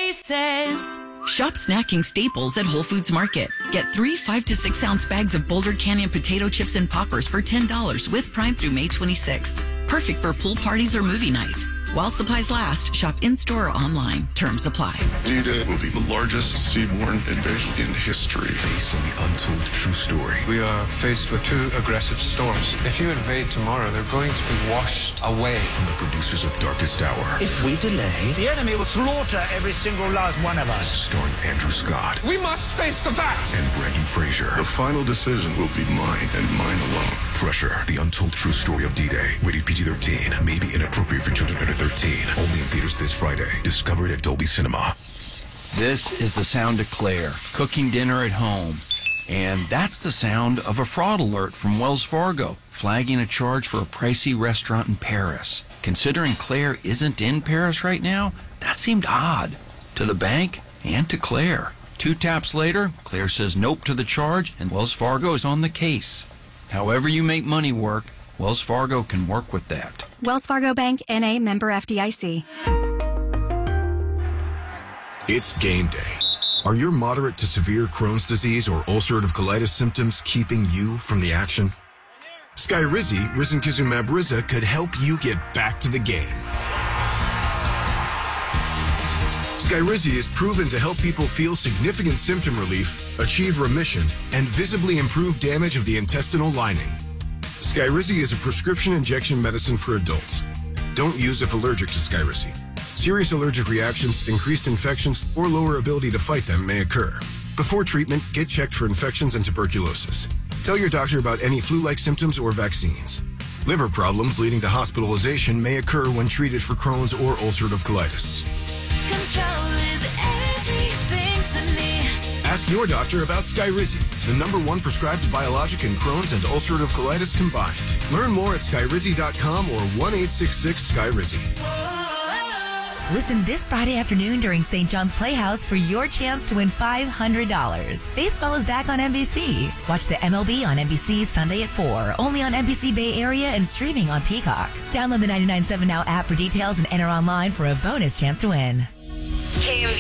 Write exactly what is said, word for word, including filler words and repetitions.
Reese's. Shop snacking staples at Whole Foods Market. Get three five to six ounce bags of Boulder Canyon potato chips and poppers for ten dollars with Prime through May twenty-sixth. Perfect for pool parties or movie nights. While supplies last, shop in-store or online. Terms apply. D-Day will be the largest seaborne invasion in history. Based on the untold true story. We are faced with two aggressive storms. If you invade tomorrow, they're going to be washed away. From the producers of Darkest Hour. If we delay, the enemy will slaughter every single last one of us. Starring Andrew Scott. We must face the facts. And Brendan Fraser. The final decision will be mine and mine alone. Pressure. The untold true story of D-Day. Rated P G thirteen. May be inappropriate for children under thirteen. Only in theaters this Friday. Discover it at Dolby Cinema. This is the sound of Claire, cooking dinner at home. And that's the sound of a fraud alert from Wells Fargo, flagging a charge for a pricey restaurant in Paris. Considering Claire isn't in Paris right now, that seemed odd. To the bank and to Claire. Two taps later, Claire says nope to the charge, and Wells Fargo is on the case. However you make money work, Wells Fargo can work with that. Wells Fargo Bank, N A, member F D I C. It's game day. Are your moderate to severe Crohn's disease or ulcerative colitis symptoms keeping you from the action? Skyrizi, risankizumab Riza, could help you get back to the game. Skyrizi is proven to help people feel significant symptom relief, achieve remission, and visibly improve damage of the intestinal lining. Skyrizi is a prescription injection medicine for adults. Don't use if allergic to Skyrizi. Serious allergic reactions, increased infections, or lower ability to fight them may occur. Before treatment, get checked for infections and tuberculosis. Tell your doctor about any flu-like symptoms or vaccines. Liver problems leading to hospitalization may occur when treated for Crohn's or ulcerative colitis. Control is everything to me. Ask your doctor about Skyrizi, the number one prescribed biologic in Crohn's and ulcerative colitis combined. Learn more at skyrizi dot com or one eight six six Skyrizi. Listen this Friday afternoon during Saint John's Playhouse for your chance to win five hundred dollars. Baseball is back on N B C. Watch the M L B on N B C Sunday at four, only on N B C Bay Area and streaming on Peacock. Download the ninety-nine point seven Now app for details and enter online for a bonus chance to win. K M B